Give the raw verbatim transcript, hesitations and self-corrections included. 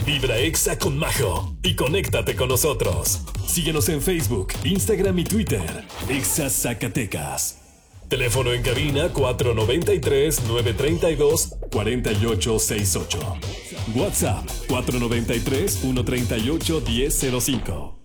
Vibra Exa con Majo y conéctate con nosotros. Síguenos en Facebook, Instagram y Twitter. Exa Zacatecas. Teléfono en cabina cuatro nueve tres, nueve tres dos, cuatro ocho seis ocho. WhatsApp cuatro nueve tres, uno tres ocho, uno cero cero cinco.